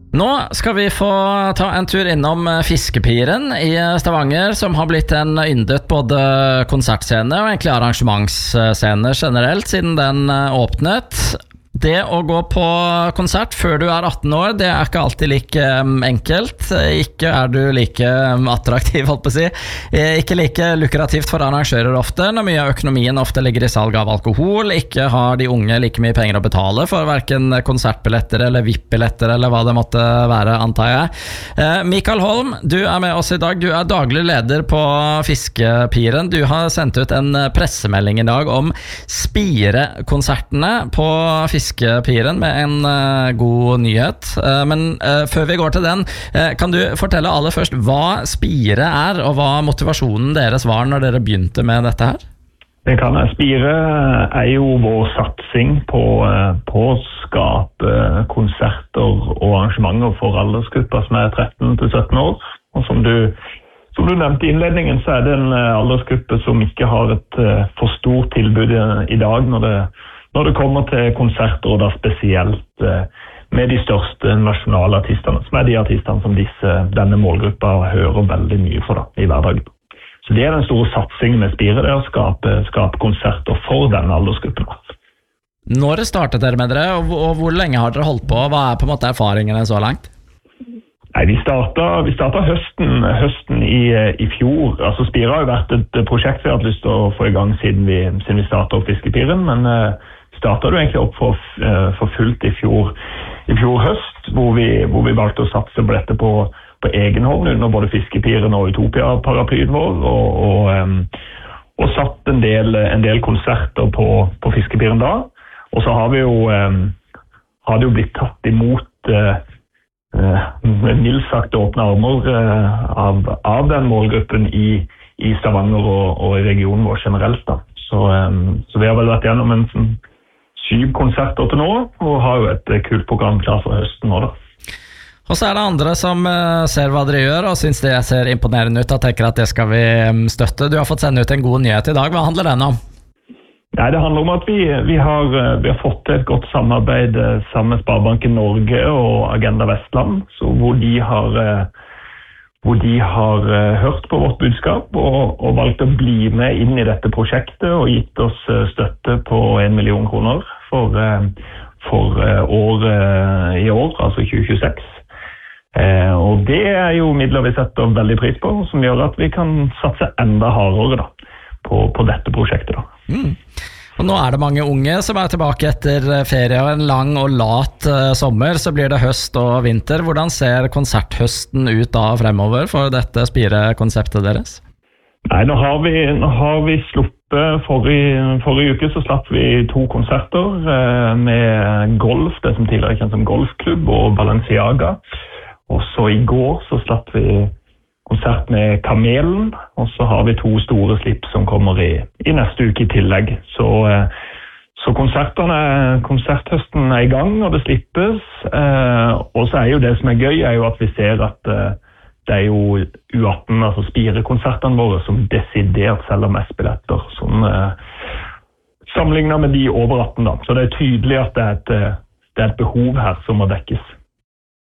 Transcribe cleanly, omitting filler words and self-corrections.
Nå skal vi få ta en tur innom Fiskepiren i Stavanger, som har blitt en yndet både konsertscene og egentlig arrangementsscene generelt siden den åpnet. Det å gå på konsert før du er 18 år, det er ikke alltid like enkelt. Ikke er du like attraktiv, holdt på å si. Ikke like lukrativt for arrangører ofte, når mye av økonomien ofte ligger i salg av alkohol. Ikke har de unge like mye penger å betale for hverken konsertbilletter eller VIP-billetter eller hva det måtte være, antar jeg. Mikael Holm, du er med oss i dag. Du er daglig leder på Fiskepiren. Du har sendt ut en pressemelding i dag om Spire-konsertene på Fiskepiren med en god nyhet. Men før vi går til den, kan du fortelle aller først hva Spire er, og hva motivasjonen deres var når dere begynte med dette her? Det kan jeg. Spire er jo vår satsing på å skape konserter og arrangementer for aldersgrupper som er 13 til 17 år. Og som du nevnte i innledningen, så er det en aldersgruppe som ikke har et for stort tilbud i dag når det kommer til konserter, og da spesielt med de største nasjonale artistene, som er de artistene som denne målgruppa hører veldig mye for i hverdagen. Så det er den store satsingen med Spire, det å skape konserter for denne aldersgruppen. Når startet dere med dere, og hvor lenge har dere holdt på? Hva er på en måte erfaringene så langt? Nei, vi startet høsten i fjor. Altså Spire har jo vært et prosjekt vi har hatt lyst til å få i gang siden vi startet opp Fiskepiren, men startet jo egentlig opp for fullt i fjor høst, hvor vi valgte å satse på dette på egen hånd under både Fiskepiren og Utopia-paraplyen vår, og satt en del konserter på Fiskepiren da. Og så har det jo blitt tatt imot med mildt sagt åpne armer av den målgruppen i Stavanger og i regionen vår generelt da. Så vi har vel vært gjennom en 7 konserter til nå, og har jo et kult program klar for høsten nå da. Og så er det andre som ser hva dere gjør, og synes det ser imponerende ut, og tenker at det skal vi støtte. Du har fått sende ut en god nyhet i dag. Hva handler den om? Nei, det handler om at vi har fått til et godt samarbeid sammen med Sparebanken Norge og Agenda Vestland, så hvor de har hørt på vårt budskap og valgt å bli med inn i dette prosjektet og gitt oss støtte på 1 million kroner for året i år, altså 2026. Og det er jo midler vi setter veldig pris på, som gjør at vi kan satse enda hardere da, på dette prosjektet da. Og nå er det mange unge som er tilbake etter ferie og en lang og lat sommer, så blir det høst og vinter. Hvordan ser konserthøsten ut da fremover for dette Spire-konseptet deres? Nei, nå har vi sluppet forrige uke så slapp vi 2 konserter med golf, det som tidligere er kjent som golfklubb, og Balenciaga. Og så i går så slapp vi konsert med Kamelen, og så har vi 2 store slipp som kommer i neste uke i tillegg. Så konserthøsten er i gang, og det slippes. Og så er jo det som er gøy, er jo at vi ser at det er jo U18, altså Spire-konsertene våre, som desidert selger mest billetter, som sammenlignet med de over 18 da. Så det er tydelig at det er et behov her som må dekkes.